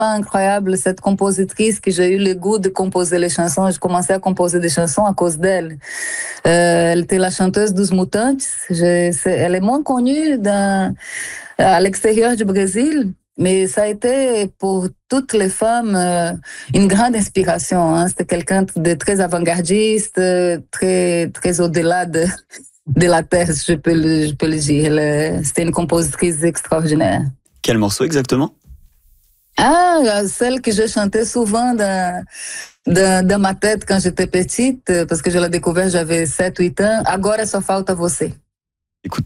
incroyable, cette compositrice que j'ai eu le goût de composer les chansons. J'ai commencé à composer des chansons à cause d'elle. Elle était la chanteuse dos Mutantes. Elle est moins connue à l'extérieur du Brésil, mais ça a été pour toutes les femmes une grande inspiration. Hein. C'était quelqu'un de très avant-gardiste, très au-delà de la terre, je peux le dire. C'était une compositrice extraordinaire. Quel morceau exactement? Celle que je chantais souvent dans ma tête quand j'étais petite, parce que je l'ai découvert, j'avais 7, 8 ans. Agora só falta você.